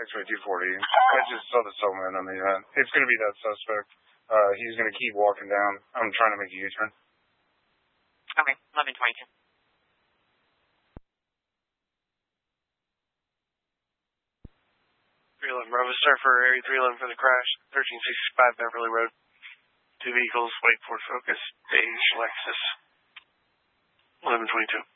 X-ray 240. I just saw the Soulman on the event. It's going to be that suspect. He's going to keep walking down. I'm trying to make a U-turn. Okay, 1122. 311 Bravo, start for Area 311 for the crash. 1365 Beverly Road. 2 vehicles, Wake Ford Focus, beige Lexus. 1122.